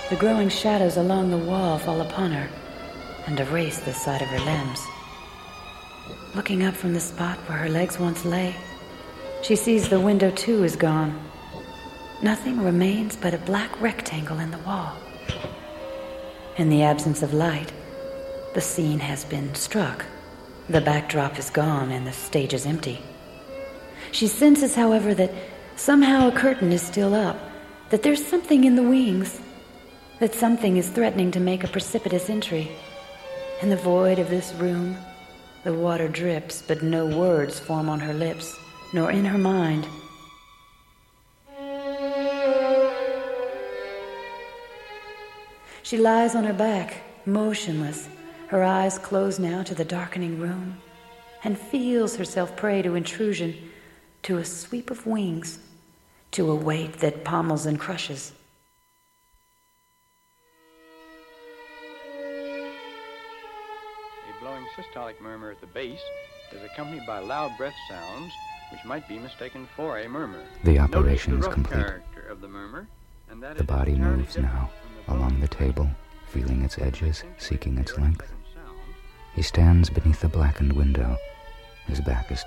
The growing shadows along the wall fall upon her and erase the sight of her limbs. Looking up from the spot where her legs once lay, she sees the window too is gone. Nothing remains but a black rectangle in the wall. In the absence of light, the scene has been struck. The backdrop is gone and the stage is empty. She senses, however, that somehow a curtain is still up, that there's something in the wings, that something is threatening to make a precipitous entry. In the void of this room, the water drips, but no words form on her lips, nor in her mind. She lies on her back, motionless, her eyes closed now to the darkening room, and feels herself prey to intrusion, to a sweep of wings, to a weight that pommels and crushes. A blowing systolic murmur at the base is accompanied by loud breath sounds which might be mistaken for a murmur. The operation is complete. Character of the murmur, and that The is body entirely moves different now from the along the table, feeling its edges, seeking its length. He stands beneath the blackened window. His back is